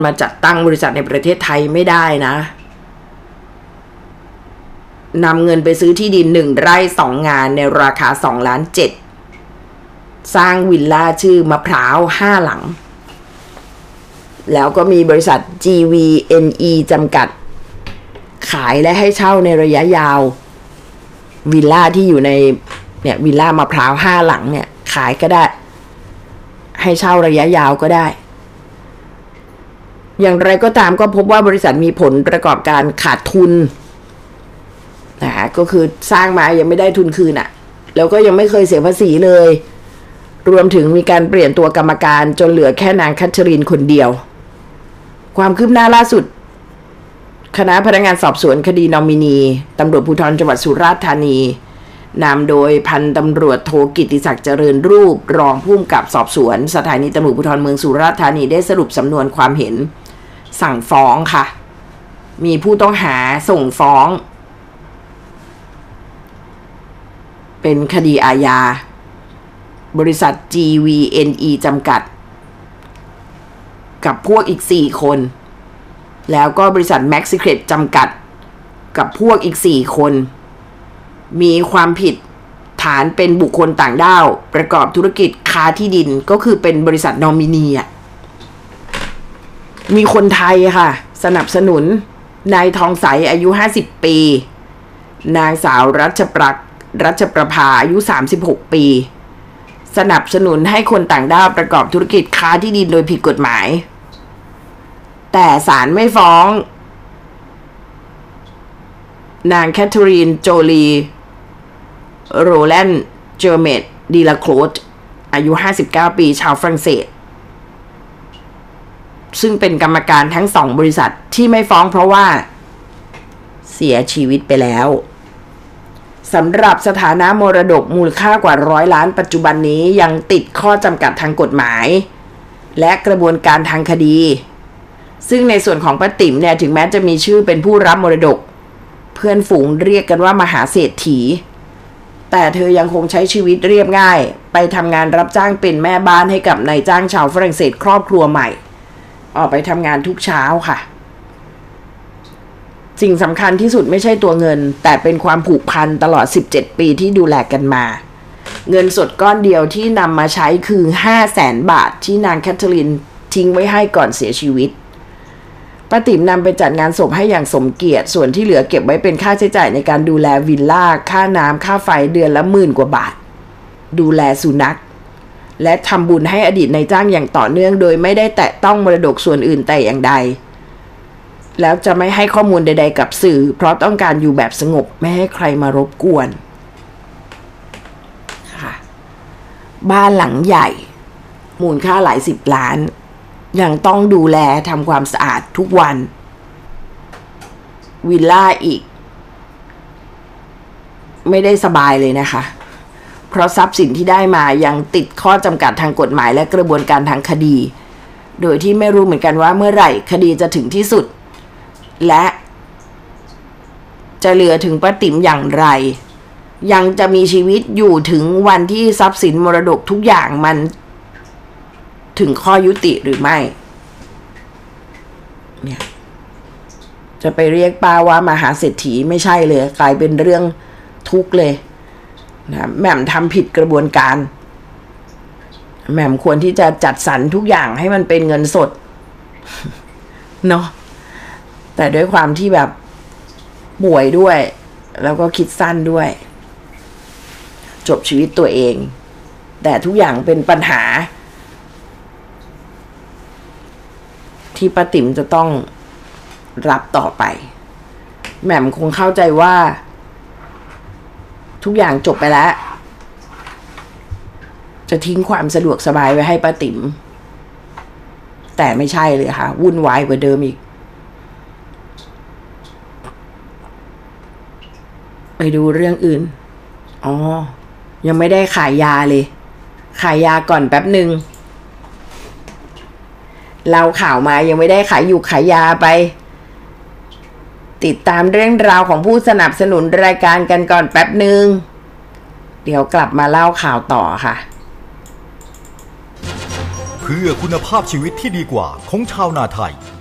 มาจัดตั้งบริษัทในประเทศไทยไม่ได้นะนำเงินไปซื้อที่ดิน1 ไร่ 2 งานในราคา2.7 ล้านสร้างวิลล่าชื่อมะพร้าว5 หลังแล้วก็มีบริษัท GVNE จำกัดขายและให้เช่าในระยะยาววิลล่าที่อยู่ในเนี่ยวิลล่ามะพร้าว5 หลังเนี่ยขายก็ได้ให้เช่าระยะยาวก็ได้อย่างไรก็ตามก็พบว่าบริษัทมีผลประกอบการขาดทุนนะก็คือสร้างมายังไม่ได้ทุนคืนอ่ะแล้วก็ยังไม่เคยเสียภาษีเลยรวมถึงมีการเปลี่ยนตัวกรรมการจนเหลือแค่นางคัชรินคนเดียวความคืบหน้าล่าสุดคณะพนักงานสอบสวนคดีนอมินีตำรวจภูธรจังหวัดสุราษฎร์ธานีนำโดยพันตำรวจโทกิตติศักดิ์เจริญรูปรองผู้กำกับสอบสวนสถานีตำรวจภูธรเมืองสุราษฎร์ธานีได้สรุปสำนวนความเห็นสั่งฟ้องค่ะมีผู้ต้องหาส่งฟ้องเป็นคดีอาญาบริษัท GVNE จำกัดกับพวกอีก4 คนแล้วก็บริษัท Max Secret จำกัดกับพวกอีก4 คนมีความผิดฐานเป็นบุคคลต่างด้าวประกอบธุรกิจค้าที่ดินก็คือเป็นบริษัทนอมินีอ่ะมีคนไทยค่ะสนับสนุนนายทองใสอายุ50 ปีนางสาวรัชประภาอายุ36 ปีสนับสนุนให้คนต่างด้าวประกอบธุรกิจค้าที่ดินโดยผิดกฎหมายแต่ศาลไม่ฟ้องนางแคทเธอรีนโจลีโรแลนด์เจอร์เมตดีลาโคลดอายุ59 ปีชาวฝรั่งเศสซึ่งเป็นกรรมการทั้ง2 บริษัทที่ไม่ฟ้องเพราะว่าเสียชีวิตไปแล้วสำหรับสถานะมรดกมูลค่ากว่า100 ล้านปัจจุบันนี้ยังติดข้อจำกัดทางกฎหมายและกระบวนการทางคดีซึ่งในส่วนของป้าติ๋มเนี่ยถึงแม้จะมีชื่อเป็นผู้รับมรดกเพื่อนฝูงเรียกกันว่ามหาเศรษฐีแต่เธอยังคงใช้ชีวิตเรียบง่ายไปทำงานรับจ้างเป็นแม่บ้านให้กับนายจ้างชาวฝรั่งเศสครอบครัวใหม่ออกไปทำงานทุกเช้าค่ะสิ่งสำคัญที่สุดไม่ใช่ตัวเงินแต่เป็นความผูกพันตลอด17 ปีที่ดูแลกันมาเงินสดก้อนเดียวที่นำมาใช้คือ 500,000 บาทที่นางแคทเธอรีนทิ้งไว้ให้ก่อนเสียชีวิตป้าติ๋มนำไปจัดงานศพให้อย่างสมเกียรติส่วนที่เหลือเก็บไว้เป็นค่าใช้จ่ายในการดูแลวิลล่าค่าน้ำค่าไฟเดือนละ10,000 กว่าบาทดูแลสุนัขและทำบุญให้อดีตนายจ้างอย่างต่อเนื่องโดยไม่ได้แตะต้องมรดกส่วนอื่นแต่อย่างใดแล้วจะไม่ให้ข้อมูลใดๆกับสื่อเพราะต้องการอยู่แบบสงบไม่ให้ใครมารบกวนค่ะบ้านหลังใหญ่มูลค่าหลาย10 ล้านยังต้องดูแลทำความสะอาดทุกวันวิลล่าอีกไม่ได้สบายเลยนะคะเพราะทรัพย์สินที่ได้มายังติดข้อจำกัดทางกฎหมายและกระบวนการทางคดีโดยที่ไม่รู้เหมือนกันว่าเมื่อไหร่คดีจะถึงที่สุดและจะเหลือถึงป้าติ๋มอย่างไรยังจะมีชีวิตอยู่ถึงวันที่ทรัพย์สินมรดกทุกอย่างมันถึงข้อยุติหรือไม่เนี่ยจะไปเรียกป้าว่ามหาเศรษฐีไม่ใช่เลยกลายเป็นเรื่องทุกข์เลยนะแหม่มทำผิดกระบวนการแหม่มควรที่จะจัดสรรทุกอย่างให้มันเป็นเงินสดเนาะแต่ด้วยความที่แบบป่วยด้วยแล้วก็คิดสั้นด้วยจบชีวิตตัวเองแต่ทุกอย่างเป็นปัญหาที่ป้าติ๋มจะต้องรับต่อไปแหม่มคงเข้าใจว่าทุกอย่างจบไปแล้วจะทิ้งความสะดวกสบายไว้ให้ป้าติ๋มแต่ไม่ใช่เลยค่ะวุ่นวายกว่าเดิมอีกไปดูเรื่องอื่นอ๋อยังไม่ได้ขายยาเลยขายยาก่อนแป๊บหนึ่งเราข่าวมายังไม่ได้ขายอยู่ขายยาไปติดตามเรื่องราวของผู้สนับสนุนรายการกันก่อนแป๊บหนึ่งเดี๋ยวกลับมาเล่าข่าวต่อค่ะพื่อคุณภาพชีวิตที่ดีกว่าของชาวนาไทย